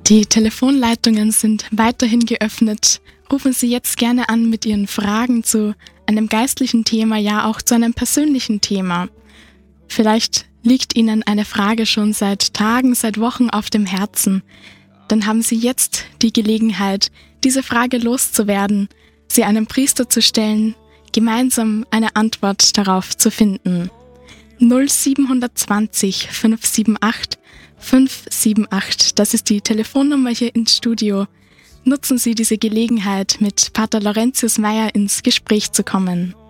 Die Telefonleitungen sind weiterhin geöffnet. Rufen Sie jetzt gerne an mit Ihren Fragen zu einem geistlichen Thema, ja auch zu einem persönlichen Thema. Vielleicht liegt Ihnen eine Frage schon seit Tagen, seit Wochen auf dem Herzen. Dann haben Sie jetzt die Gelegenheit, diese Frage loszuwerden, sie einem Priester zu stellen, gemeinsam eine Antwort darauf zu finden. 0720 578 578, das ist die Telefonnummer hier ins Studio. Nutzen Sie diese Gelegenheit, mit Pater Laurentius Meyer ins Gespräch zu kommen.